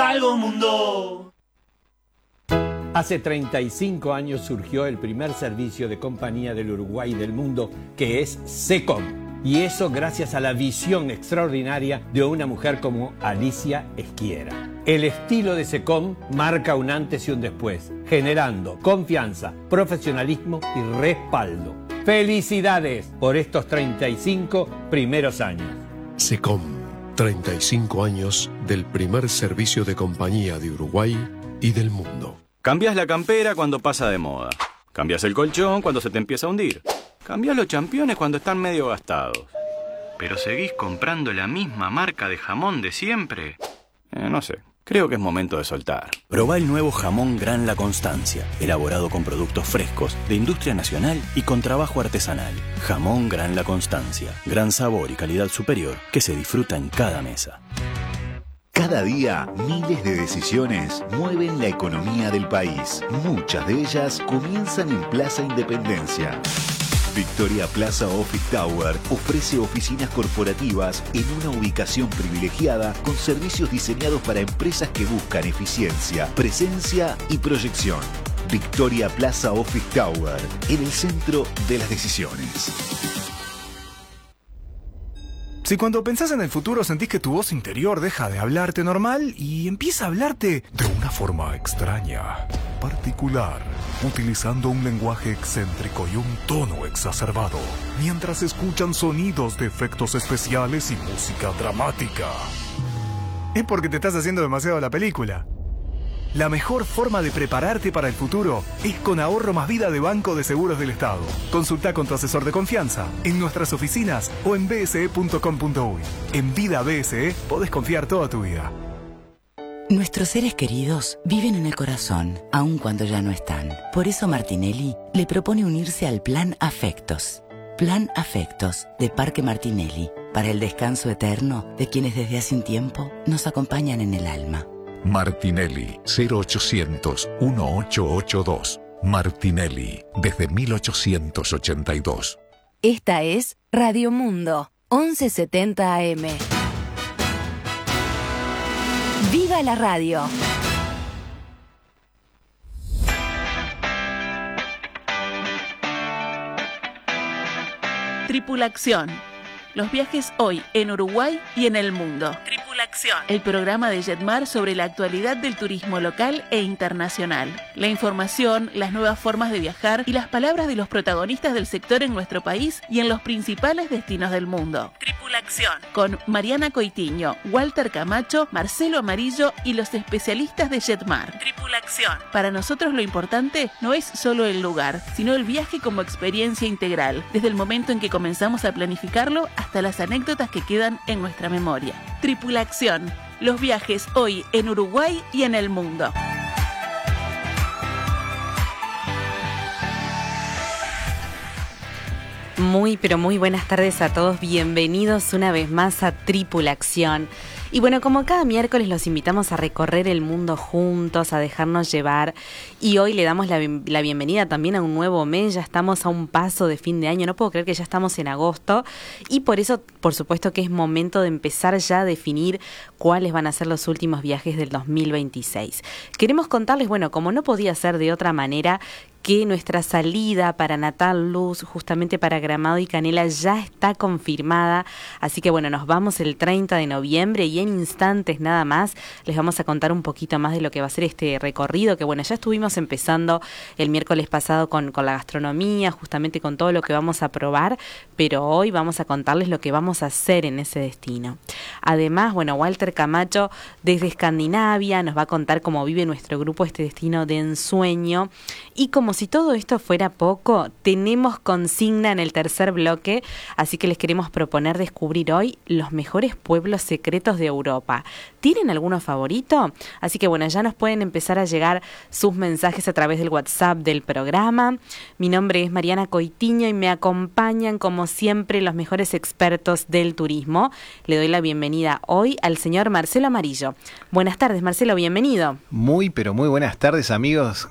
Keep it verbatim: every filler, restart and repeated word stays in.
Calvo Mundo. Hace treinta y cinco años surgió el primer servicio de compañía del Uruguay y del mundo, que es SECOM. Y eso gracias a la visión extraordinaria de una mujer como Alicia Esquiera. El estilo de SECOM marca un antes y un después, generando confianza, profesionalismo y respaldo. ¡Felicidades por estos treinta y cinco primeros años! SECOM, treinta y cinco años del primer servicio de compañía de Uruguay y del mundo. Cambias la campera cuando pasa de moda. Cambias el colchón cuando se te empieza a hundir. Cambiás los championes cuando están medio gastados. ¿Pero seguís comprando la misma marca de jamón de siempre? Eh, no sé. Creo que es momento de soltar. Probá el nuevo jamón Gran La Constancia, elaborado con productos frescos, de industria nacional y con trabajo artesanal. Jamón Gran La Constancia. Gran sabor y calidad superior que se disfruta en cada mesa. Cada día, miles de decisiones mueven la economía del país. Muchas de ellas comienzan en Plaza Independencia. Victoria Plaza Office Tower ofrece oficinas corporativas en una ubicación privilegiada con servicios diseñados para empresas que buscan eficiencia, presencia y proyección. Victoria Plaza Office Tower, en el centro de las decisiones. Si cuando pensás en el futuro sentís que tu voz interior deja de hablarte normal y empieza a hablarte de una forma extraña, particular, utilizando un lenguaje excéntrico y un tono exacerbado, mientras escuchan sonidos de efectos especiales y música dramática, es porque te estás haciendo demasiado la película. La mejor forma de prepararte para el futuro es con Ahorro Más Vida de Banco de Seguros del Estado. Consulta con tu asesor de confianza en nuestras oficinas o en b s e punto com punto u y. En Vida B S E podés confiar toda tu vida. Nuestros seres queridos viven en el corazón, aun cuando ya no están. Por eso Martinelli le propone unirse al Plan Afectos. Plan Afectos de Parque Martinelli, para el descanso eterno de quienes desde hace un tiempo nos acompañan en el alma. Martinelli, cero ochocientos, dieciocho ochenta y dos. Martinelli, desde mil ochocientos ochenta y dos. Esta es Radio Mundo, once setenta A M. ¡Viva la radio! Tripulación. Los viajes hoy en Uruguay y en el mundo. Tripulación. El programa de Jetmar sobre la actualidad del turismo local e internacional. La información, las nuevas formas de viajar y las palabras de los protagonistas del sector en nuestro país y en los principales destinos del mundo. Tripulación. Con Mariana Coitiño, Walter Camacho, Marcelo Amarillo y los especialistas de Jetmar. Tripulación. Para nosotros lo importante no es solo el lugar, sino el viaje como experiencia integral, desde el momento en que comenzamos a planificarlo hasta las anécdotas que quedan en nuestra memoria. Tripulación. Los viajes hoy en Uruguay y en el mundo. Muy, pero muy buenas tardes a todos. Bienvenidos una vez más a Tripulación. Y bueno, como cada miércoles los invitamos a recorrer el mundo juntos, a dejarnos llevar. Y hoy le damos la, la bienvenida también a un nuevo mes. Ya estamos a un paso de fin de año. No puedo creer que ya estamos en agosto. Y por eso, por supuesto que es momento de empezar ya a definir cuáles van a ser los últimos viajes del dos mil veintiséis. Queremos contarles, bueno, como no podía ser de otra manera, que nuestra salida para Natal Luz, justamente para Gramado y Canela, ya está confirmada. Así que bueno, nos vamos el treinta de noviembre y en instantes nada más les vamos a contar un poquito más de lo que va a ser este recorrido, que bueno, ya estuvimos empezando el miércoles pasado con, con la gastronomía, justamente con todo lo que vamos a probar, pero hoy vamos a contarles lo que vamos a hacer en ese destino. Además, bueno, Walter Camacho desde Escandinavia nos va a contar cómo vive nuestro grupo este destino de ensueño. Y como si todo esto fuera poco, tenemos consigna en el tercer bloque, así que les queremos proponer descubrir hoy los mejores pueblos secretos de Europa. ¿Tienen alguno favorito? Así que bueno, ya nos pueden empezar a llegar sus mensajes a través del WhatsApp del programa. Mi nombre es Mariana Coitiño y me acompañan como siempre los mejores expertos del turismo. Le doy la bienvenida hoy al señor Marcelo Amarillo. Buenas tardes, Marcelo, bienvenido. Muy, pero muy buenas tardes, amigos.